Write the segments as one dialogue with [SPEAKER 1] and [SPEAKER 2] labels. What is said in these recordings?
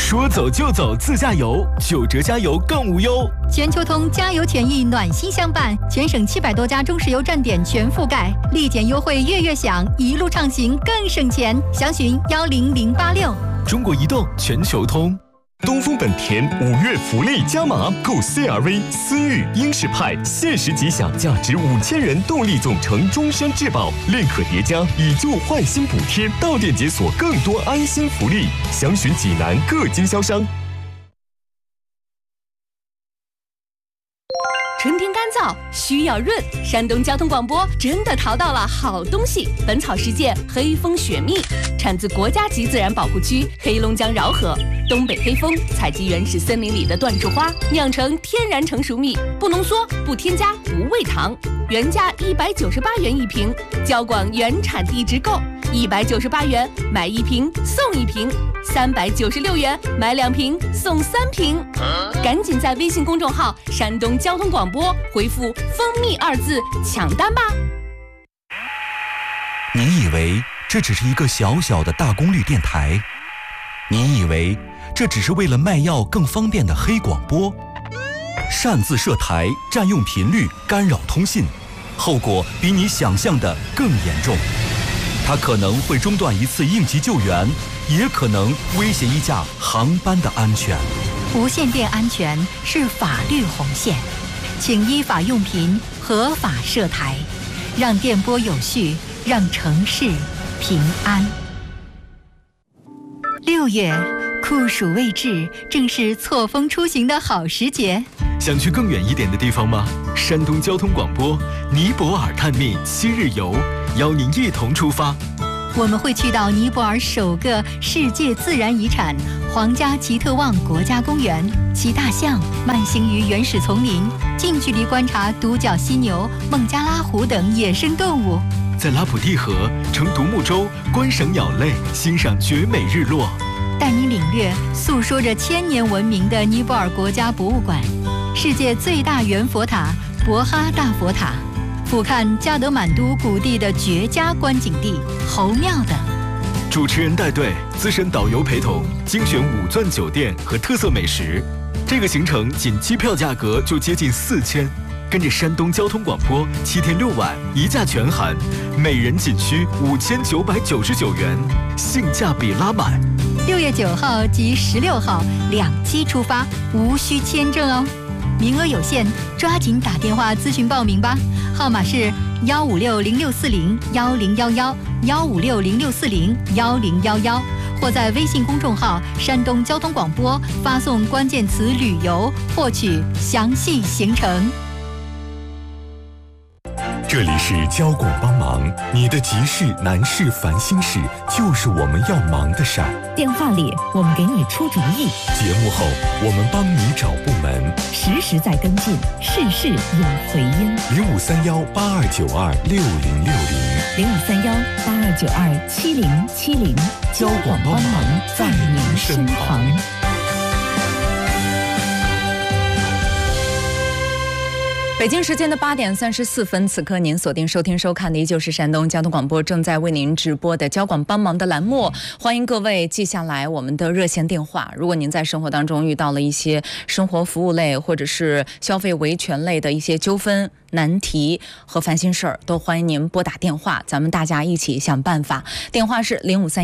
[SPEAKER 1] 说走就走自驾游，9折加油更无忧。
[SPEAKER 2] 全球通加油权益暖心相伴，全省700多家中石油站点全覆盖，立减优惠月月享，一路畅行更省钱。详询10086。
[SPEAKER 1] 中国移动全球通。
[SPEAKER 3] 东风本田5月福利加码，购 CR-V、思域、英仕派，限时即享价值5000元动力总成终身质保，另可叠加以旧换新补贴，到店解锁更多安心福利。详询济南各经销商。
[SPEAKER 4] 春天干燥需要润，山东交通广播真的淘到了好东西。本草世界黑蜂雪蜜产自国家级自然保护区黑龙江饶河，东北黑蜂采集原始森林里的椴树花，酿成天然成熟蜜，不浓缩，不添加，不喂糖，原价198元一瓶，交广原产地直购，198元买1瓶送1瓶，396元买2瓶送3瓶。赶紧在微信公众号山东交通广播回复蜂蜜2字抢单吧。
[SPEAKER 5] 你以为这只是一个小小的大功率电台？你以为这只是为了卖药更方便的黑广播？擅自设台，占用频率，干扰通信，后果比你想象的更严重。它可能会中断一次应急救援，也可能威胁一架航班的安全。
[SPEAKER 2] 无线电安全是法律红线，请依法用频，合法设台，让电波有序，让城市平安。6月，酷暑未至，正是错峰出行的好时节。
[SPEAKER 1] 想去更远一点的地方吗？山东交通广播尼泊尔探秘7日游，邀您一同出发。
[SPEAKER 2] 我们会去到尼泊尔首个世界自然遗产皇家吉特旺国家公园，骑大象慢行于原始丛林，近距离观察独角犀牛、孟加拉虎等野生动物，
[SPEAKER 1] 在拉普蒂河乘独木舟观赏鸟类，欣赏绝美日落，
[SPEAKER 2] 带你领略诉说着1000年文明的尼泊尔国家博物馆，世界最大圆佛塔博哈大佛塔，俯瞰加德满都谷地的绝佳观景地侯庙等。
[SPEAKER 1] 主持人带队，资深导游陪同，精选5钻酒店和特色美食。这个行程仅机票价格就接近4000，跟着山东交通广播7天6晚1价全含，每人仅需5999元，性价比拉满。
[SPEAKER 2] 6月9号及16号2期出发，无需签证哦。名额有限，抓紧打电话咨询报名吧，号码是15606401011，15606401011，或在微信公众号山东交通广播发送关键词旅游，获取详细行程。
[SPEAKER 3] 这里是交广帮忙，你的急事难事烦心事就是我们要忙的事儿。
[SPEAKER 6] 电话里我们给你出主意，
[SPEAKER 3] 节目后我们帮你找部门，
[SPEAKER 6] 实时在跟进，事事有回音。
[SPEAKER 3] 053182926060，053182927070，交广帮忙在您身旁。
[SPEAKER 7] 北京时间的8点34分，此刻您锁定收听收看的依旧是山东交通广播正在为您直播的交广帮忙的栏目，欢迎各位记下来我们的热线电话。如果您在生活当中遇到了一些生活服务类或者是消费维权类的一些纠纷、难题和烦心事儿，都欢迎您拨打电话，咱们大家一起想办法。电话是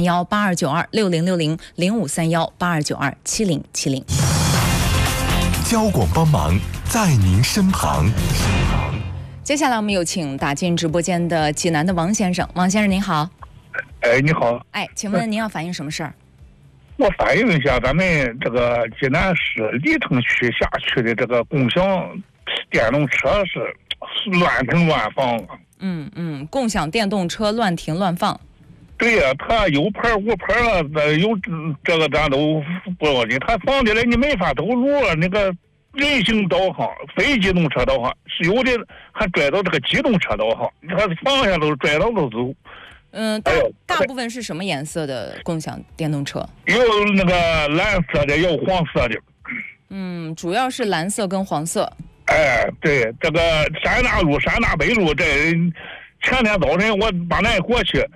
[SPEAKER 7] 0531826060，053182927070。
[SPEAKER 3] 交广帮忙在您身旁。
[SPEAKER 7] 接下来我们有请打进直播间的济南的王先生。王先生您好。
[SPEAKER 8] 你好。
[SPEAKER 7] 请问您要反映什么事儿？
[SPEAKER 8] 我反映一下咱们这个济南市历城区辖区的这个共享电动车是乱停乱放。
[SPEAKER 7] 共享电动车乱停乱放。
[SPEAKER 8] 对呀，他有牌无牌有这个咱都不要紧，他放进来你没法走路了。那个人行导航、非机动车导航是有的，还拽到这个机动车导航，他放下都拽到都走。
[SPEAKER 7] 大部分是什么颜色的共享电动车？
[SPEAKER 8] 有那个蓝色的，有黄色的。
[SPEAKER 7] 主要是蓝色跟黄色。
[SPEAKER 8] 对，这个山大路、山大北路，这前天早晨我把那过去。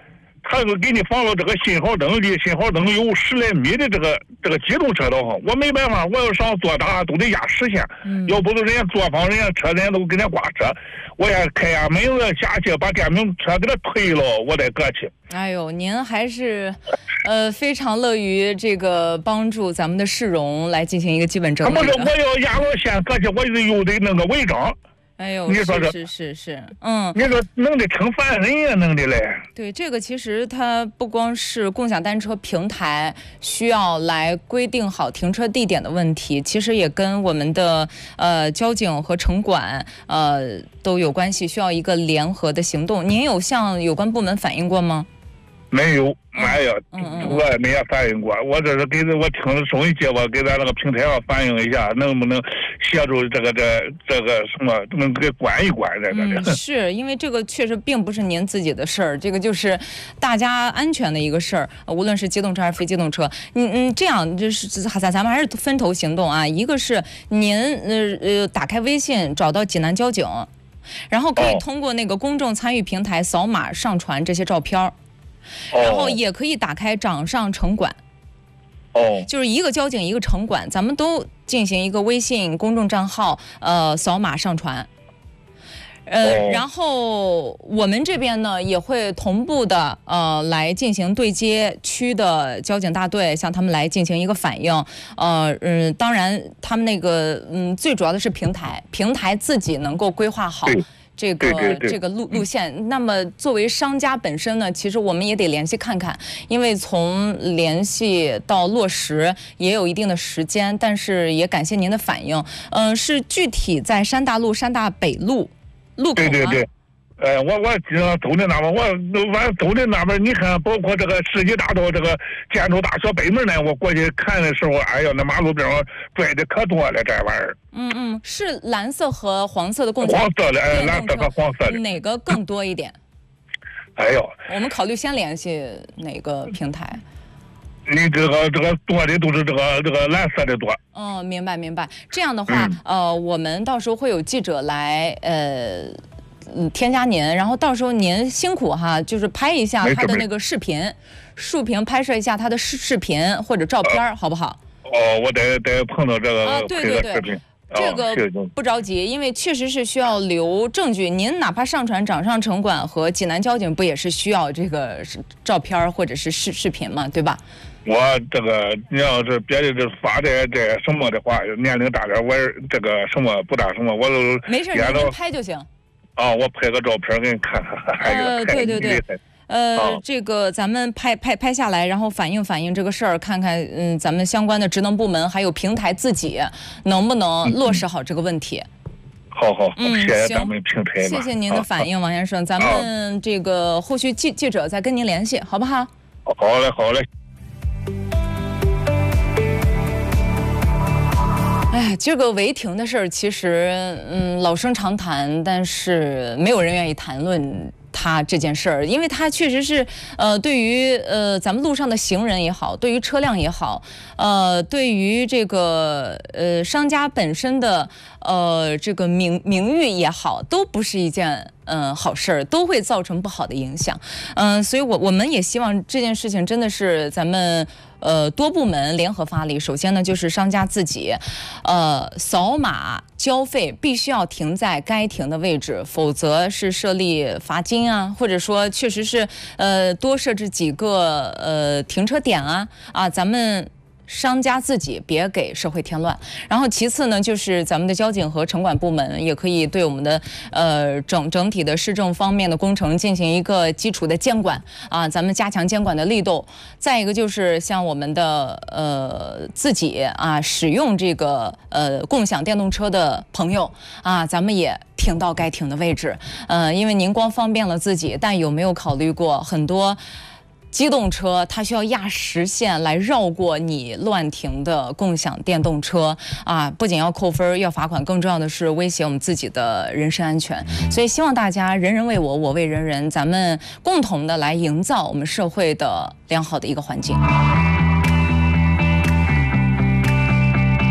[SPEAKER 8] 他给你放了这个信号灯，离信号灯有10来米的这个机动车道上，我没办法，我要上左大都得压实线，要不是人家作坊人家车人家都给人家刮车，我也开下门子下去把电瓶车给他推了，我再过去。
[SPEAKER 7] 哎呦，您还是非常乐于这个帮助咱们的市容来进行一个基本整理的。
[SPEAKER 8] 不是，我要压了线过去，我又得那个违章。
[SPEAKER 7] 哎呦，
[SPEAKER 8] 你说这
[SPEAKER 7] 是，
[SPEAKER 8] 你说弄得成烦人呀，弄的嘞。
[SPEAKER 7] 对，这个其实它不光是共享单车平台需要来规定好停车地点的问题，其实也跟我们的交警和城管都有关系，需要一个联合的行动。您有向有关部门反映过吗？
[SPEAKER 8] 没有，哎呀，我也没反映过。我这是我听了收音机，我给咱那个平台上反映一下，能不能协助这个什么，能给管一管这个。
[SPEAKER 7] 是因为这个确实并不是您自己的事儿，这个就是大家安全的一个事儿，无论是机动车还是非机动车。这样就是咱们还是分头行动啊。一个是您打开微信找到济南交警，然后可以通过那个公众参与平台扫码上传这些照片。然后也可以打开掌上城管，就是一个交警一个城管，咱们都进行一个微信公众账号，扫码上传。然后我们这边呢也会同步的来进行对接区的交警大队，向他们来进行一个反应。当然他们那个最主要的是平台自己能够规划好。这个路线，那么作为商家本身呢，其实我们也得联系看看，因为从联系到落实也有一定的时间，但是也感谢您的反应。是具体在山大路、山大北路路口吗？
[SPEAKER 8] 对。我经常走的那边，我走的那边，你看，包括这个世纪大道这个建筑大学北门呢，我过去看的时候，哎呀，那马路边上拽的可多了，这玩意儿。
[SPEAKER 7] 是蓝色和黄色的共享。
[SPEAKER 8] 黄色的，蓝色和黄色的。
[SPEAKER 7] 哪个更多一点？
[SPEAKER 8] 哎呦，
[SPEAKER 7] 我们考虑先联系哪个平台？
[SPEAKER 8] 你这个多的都是这个蓝色的多。
[SPEAKER 7] 明白。这样的话，我们到时候会有记者来添加您，然后到时候您辛苦哈，就是拍一下他的那个视频拍摄一下他的视频或者照片，好不好？
[SPEAKER 8] 我得碰到这个
[SPEAKER 7] 对，
[SPEAKER 8] 视频。
[SPEAKER 7] 这个不着急，因为确实是需要留证据。您哪怕上传掌上城管和济南交警，不也是需要这个照片或者是视频嘛，对吧？
[SPEAKER 8] 我这个你要是别的这发这什么的话，年龄大点，我这个什么不大什么，我都
[SPEAKER 7] 没事，您拍就行。
[SPEAKER 8] 我拍个照片给你看看。
[SPEAKER 7] 对。这个咱们拍下来，然后反映这个事儿，看看咱们相关的职能部门还有平台自己能不能落实好这个问题。
[SPEAKER 8] 好，谢谢咱们平台。
[SPEAKER 7] 谢谢您的反应，王先生，咱们这个后续记者再跟您联系，好不好？
[SPEAKER 8] 好嘞。
[SPEAKER 7] 哎，这个违停的事儿其实老生常谈，但是没有人愿意谈论它这件事儿，因为它确实是对于咱们路上的行人也好，对于车辆也好，对于这个商家本身的这个名誉也好，都不是一件好事儿，都会造成不好的影响。所以我们也希望这件事情真的是咱们多部门联合发力。首先呢，就是商家自己扫码交费必须要停在该停的位置，否则是设立罚金啊，或者说确实是多设置几个停车点啊，咱们商家自己别给社会添乱。然后其次呢，就是咱们的交警和城管部门也可以对我们的整体的市政方面的工程进行一个基础的监管啊，咱们加强监管的力度。再一个就是像我们的自己啊使用这个共享电动车的朋友啊，咱们也停到该停的位置。因为您光方便了自己，但有没有考虑过很多机动车它需要压实线来绕过你乱停的共享电动车啊，不仅要扣分要罚款，更重要的是威胁我们自己的人身安全。所以希望大家人人为我，我为人人，咱们共同的来营造我们社会的良好的一个环境。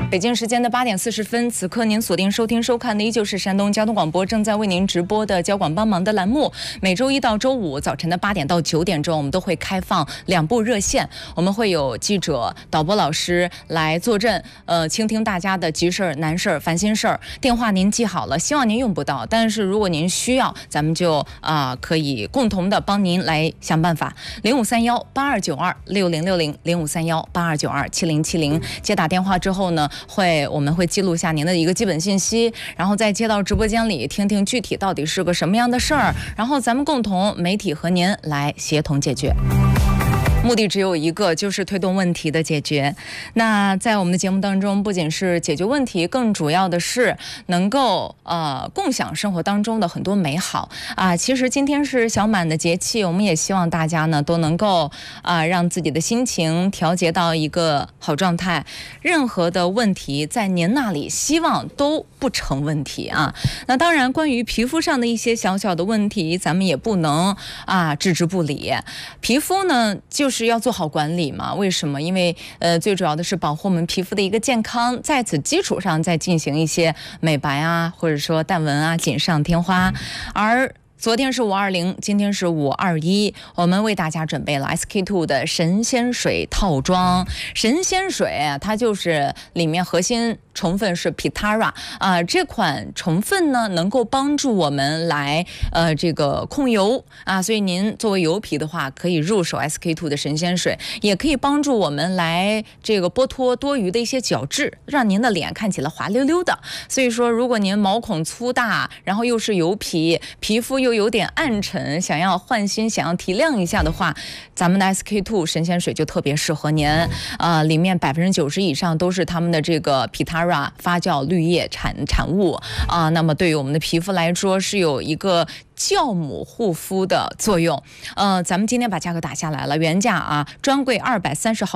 [SPEAKER 7] 北京时间的8点40分，此刻您锁定收听收看的依旧是山东交通广播正在为您直播的交广帮忙的栏目。每周一到周五早晨的8点到9点钟，我们都会开放2部热线，我们会有记者、导播老师来坐镇，倾听大家的急事儿、难事儿、烦心事儿。电话您记好了，希望您用不到，但是如果您需要，咱们就可以共同的帮您来想办法。0531-8292-6060，0531-8292-7070。接打电话之后呢，我们会记录下您的一个基本信息，然后再接到直播间里听听具体到底是个什么样的事儿，然后咱们共同媒体和您来协同解决。目的只有一个，就是推动问题的解决。那在我们的节目当中，不仅是解决问题，更主要的是能够共享生活当中的很多美好啊。其实今天是小满的节气，我们也希望大家呢都能够让自己的心情调节到一个好状态。任何的问题在您那里，希望都不成问题啊。那当然，关于皮肤上的一些小小的问题，咱们也不能置之不理。皮肤呢，就是要做好管理嘛。为什么？因为最主要的是保护我们皮肤的一个健康，在此基础上再进行一些美白啊，或者说淡纹啊，锦上添花。而昨天是520，今天是521，我们为大家准备了 SK-II 的神仙水套装。神仙水它就是里面核心成分是 Pitara 这款成分呢能够帮助我们来这个控油所以您作为油皮的话，可以入手 SK-II 的神仙水，也可以帮助我们来这个剥脱多余的一些角质，让您的脸看起来滑溜溜的。所以说，如果您毛孔粗大，然后又是油皮，皮肤又有点暗沉，想要焕新，想要提亮一下的话，咱们的 SK-II 神仙水就特别适合您。里面90%以上都是他们的这个 Pitara 发酵绿叶产物那么对于我们的皮肤来说是有一个酵母护肤的作用。咱们今天把价格打下来了，原价专柜230毫